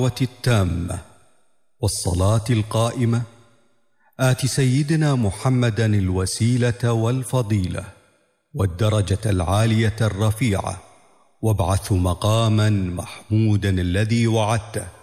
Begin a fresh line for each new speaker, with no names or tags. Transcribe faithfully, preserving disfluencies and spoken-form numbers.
التامة والصلاة القائمة آت سيدنا محمدا الوسيلة والفضيلة والدرجة العالية الرفيعة وابعث مقاما محمودا الذي وعدته